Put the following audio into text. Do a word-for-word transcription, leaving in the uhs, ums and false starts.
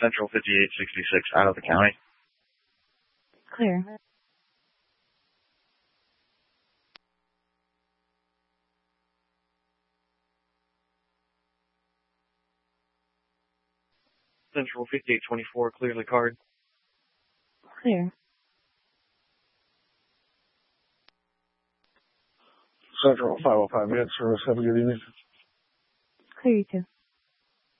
Central fifty-eight sixty-six out of the county. Clear. Central fifty-eight twenty-four, clear the card. Clear. Central five oh five, good service. Have a good evening. Clear you too.